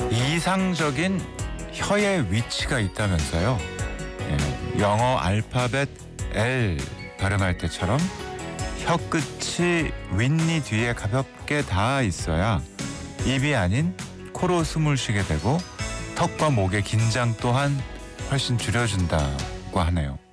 이상적인 혀의 위치가 있다면서요. 영어 알파벳 L 발음할 때처럼 혀 끝이 윗니 뒤에 가볍게 닿아 있어야 입이 아닌 코로 숨을 쉬게 되고 턱과 목의 긴장 또한 훨씬 줄여준다고 하네요.